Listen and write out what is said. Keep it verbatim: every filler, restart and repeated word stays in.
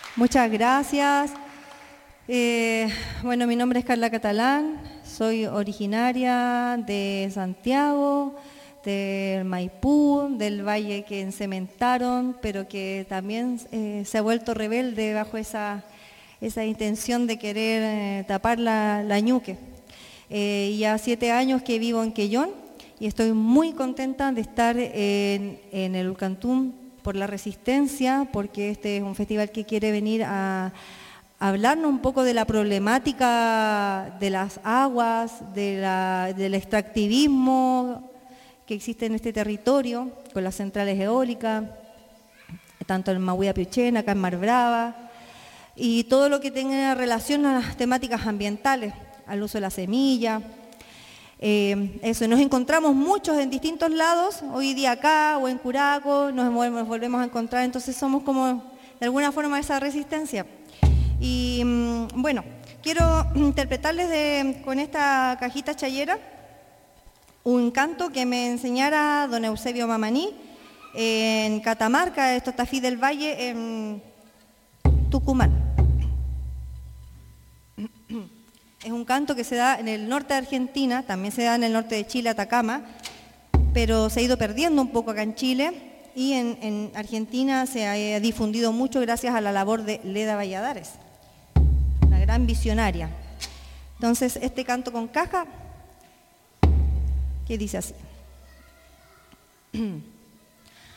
Muchas gracias. Eh, bueno, mi nombre es Carla Catalán, soy originaria de Santiago, del Maipú, del valle que encementaron, pero que también eh, se ha vuelto rebelde bajo esa, esa intención de querer eh, tapar la, la ñuque. Eh, ya siete años que vivo en Quellón y estoy muy contenta de estar en, en el Ulcantún por la resistencia, porque este es un festival que quiere venir a hablarnos un poco de la problemática de las aguas, de la, del extractivismo que existe en este territorio, con las centrales eólicas, tanto en Mahuía Piuchena, acá en Mar Brava, y todo lo que tenga relación a las temáticas ambientales, al uso de la semilla. Eh, eso, nos encontramos muchos en distintos lados, hoy día acá o en Curaco, nos volvemos a encontrar, entonces somos como de alguna forma esa resistencia. Y bueno, quiero interpretarles de, con esta cajita chayera un canto que me enseñara don Eusebio Mamaní en Catamarca, esto Tafí del Valle, en Tucumán. Es un canto que se da en el norte de Argentina, también se da en el norte de Chile, Atacama, pero se ha ido perdiendo un poco acá en Chile y en, en Argentina se ha difundido mucho gracias a la labor de Leda Valladares, una gran visionaria. Entonces, este canto con caja, que dice así.